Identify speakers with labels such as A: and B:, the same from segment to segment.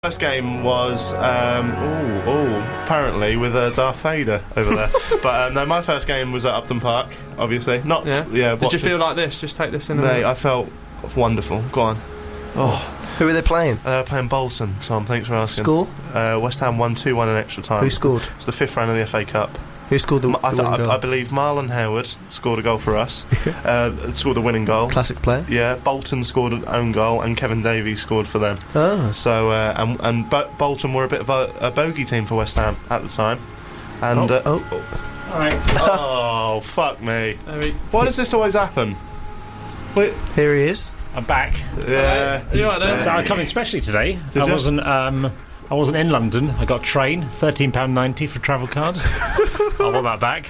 A: First game was apparently with Darth Vader over there. But no, my first game was at Upton Park, obviously. Not yeah.
B: Did you feel like this? Just take this in.
A: Mate, I felt wonderful. Go on. Oh,
C: who are they playing?
A: They're playing Bolton. Tom, thanks for asking.
C: Score?
A: West Ham won 2-1 in extra time.
C: Who scored?
A: It's the fifth round of the FA Cup.
C: Who scored the winning goal?
A: I believe Marlon Howard scored a goal for us. Scored the winning goal.
C: Classic player.
A: Yeah, Bolton scored an own goal, and Kevin Davies scored for them.
C: Oh.
A: So, but Bolton were a bit of a bogey team for West Ham at the time. And
B: All right.
A: oh, fuck me! Why does this always happen? Wait.
C: Here he is.
D: I'm back.
A: Yeah.
B: You right there?
D: So I come in specially today.
A: Did you?
D: I wasn't in London. I got a train, £13.90 for a travel card. I want that back.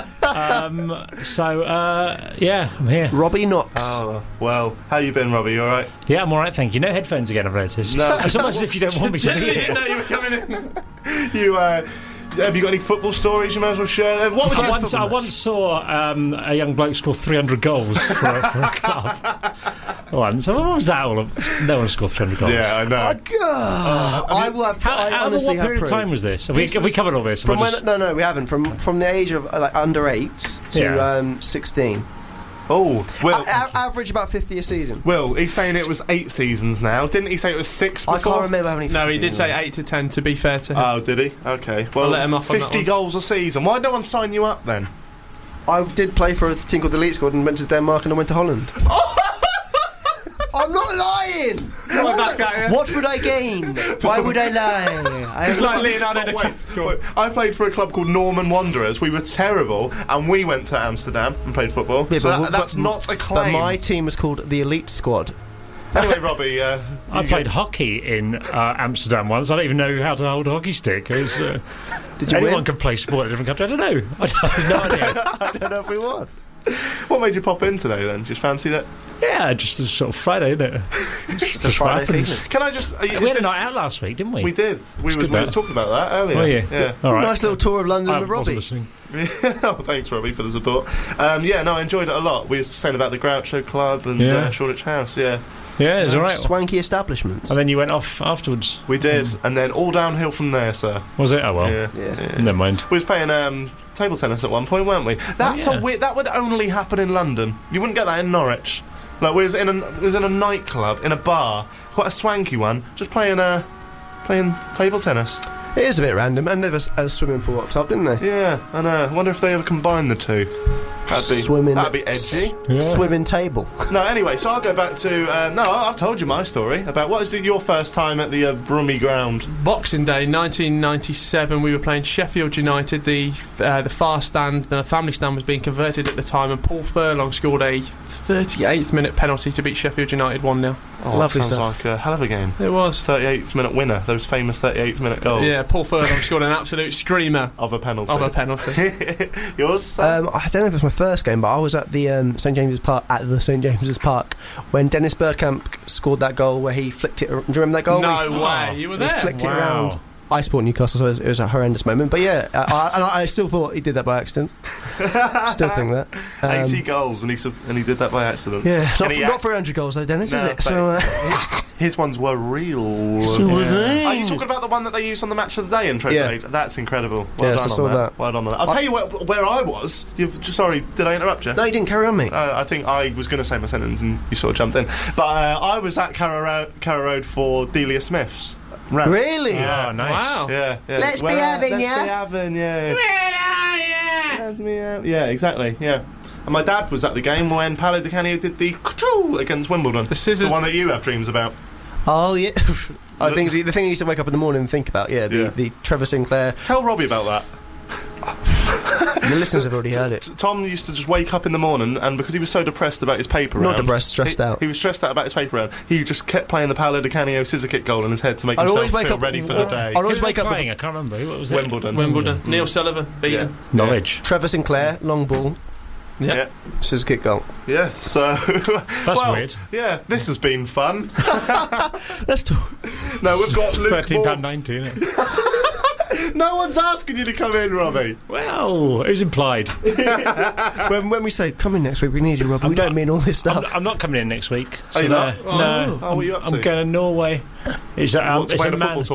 D: Yeah, I'm here.
C: Robbie Knox.
A: Oh, well, how you been, Robbie? You alright?
D: Yeah, I'm alright, thank you. No headphones again, I've noticed.
A: No.
D: It's almost as if you don't want me to be here.
B: No, you were coming in.
A: Have you got any football stories you might as well share? What was
D: I once saw a young bloke score 300 goals for a club. Once. What was that all about? No one scored 300 goals.
A: Yeah, I know.
C: I will have. I honestly
D: what
C: have
D: period of
C: proof.
D: time was this? Have we covered all this?
C: From when, no, we haven't. From the age of under 8s to 16.
A: Oh, Will.
C: Average about 50 a season.
A: Will, he's saying it was 8 seasons now. Didn't he say it was 6 before?
C: I can't remember how many.
B: No, he did say 8 to 10. To be fair to him.
A: Oh, did he? Okay. Well,
B: I'll let him off on
A: 50
B: that
A: goals a season. Why don't one sign you up then?
C: I did play for a team called the Elite Squad and went to Denmark and I went to Holland. I'm not lying! What would I gain? Why would I lie?
B: It's like Leonardo DiCaprio.
A: I played for a club called Norman Wanderers. We were terrible, and we went to Amsterdam and played football.
C: Yeah,
A: so that's not a claim.
C: But my team was called the Elite Squad.
A: Anyway, Robbie,
D: I played hockey in Amsterdam once. I don't even know how to hold a hockey stick. It was,
C: did you
D: anyone
C: win?
D: can play sport in a different country. I don't know. I have no idea.
C: I don't know if we won.
A: What made you pop in today then? Just fancy that?
D: Yeah, just a sort of Friday, isn't it?
C: Just Friday feeling.
A: Can I just?
D: We had a night out last week, didn't we?
A: We did. We were talking about that earlier.
D: Oh yeah.
A: Yeah.
D: All right.
C: Nice little tour of London with Robbie.
A: Oh, thanks, Robbie, for the support. I enjoyed it a lot. We were saying about the Groucho Club and Shoreditch House. Yeah.
D: Yeah, it's all right.
C: Swanky establishments.
D: And then you went off afterwards.
A: We did, and then all downhill from there, sir.
D: Was it? Oh well.
A: Yeah.
D: Never mind.
A: We was playing table tennis at one point, weren't we? That's a weird. That would only happen in London. You wouldn't get that in Norwich. Like we was in a nightclub, in a bar, quite a swanky one, just playing table tennis.
C: It is a bit random, and they've a swimming pool up top, didn't they?
A: Yeah, I know. I wonder if they ever combine the two. That'd be edgy.
D: Yeah.
C: Swimming table.
A: No, anyway, so I'll go back to... I've told you my story about what was your first time at the Brummie Ground.
B: Boxing Day, 1997, we were playing Sheffield United. The far stand, the family stand was being converted at the time, and Paul Furlong scored a 38th minute penalty to beat Sheffield United 1-0.
A: Oh,
C: lovely
A: sounds
C: stuff.
A: like a hell of a game.
B: It was.
A: 38th minute winner, those famous 38th minute goals.
B: Yeah, Paul Furlong scored an absolute screamer.
A: Of a penalty. Yours?
C: I don't know if it was my first game, but I was at the St James's Park when Dennis Bergkamp scored that goal where he flicked it. Do you remember that goal?
B: No way, you were there.
C: He flicked it around. I support Newcastle, so it was a horrendous moment. But yeah, I still thought he did that by accident. Still think that.
A: 80 goals and he did that by accident.
C: Yeah, not 300 goals though, Dennis, is it? So
A: his ones were real.
C: So were they.
A: Are you talking about the one that they used on the Match of the Day in Trade?
C: Yeah.
A: That's incredible.
C: Well done on that.
A: Well done on that. I'll tell you where I was. Sorry, did I interrupt you?
C: No, you didn't. Carry on, mate.
A: I think I was going to say my sentence and you sort of jumped in. But I was at Carrow Road for Delia Smith's. Round.
C: Really?
A: Yeah.
D: Oh, nice.
A: Wow. Yeah.
C: Let's be having ya.
A: Let's be having ya.
B: Where are you?
A: Let's be having. Yeah, exactly. Yeah. And my dad was at the game when Paolo Di Canio did the against Wimbledon. The one that you have dreams about.
C: Oh yeah. The thing he used to wake up in the morning and think about. Yeah. The Trevor Sinclair.
A: Tell Robbie about that.
C: The listeners have already heard it.
A: Tom used to just wake up in the morning, and because he was so depressed about his paper round...
C: Not depressed, stressed out.
A: He was stressed out about his paper round. He just kept playing the Paolo Di Canio scissor kick goal in his head to make himself feel ready for the day.
C: I'd always wake up...
D: I can't remember. What was it?
A: Wimbledon.
B: Neil Sullivan beaten.
D: Norwich.
C: Trevor Sinclair, long ball.
A: Yeah.
C: Scissor kick goal.
A: Yeah, so...
D: That's weird.
A: Yeah, this has been fun.
C: Let's talk...
A: No, we've got Luke
D: £13.90, isn't it?
A: No one's asking you to come in, Robbie.
D: Well, it was implied.
C: when we say come in next week, we need you, Robbie. We don't mean all this stuff.
D: I'm not coming in next week.
A: Are you not?
D: No.
A: Oh, what are you up to?
D: I'm going to Norway. It's
A: What, to
D: it's
A: play
D: a
A: the
D: man.
A: football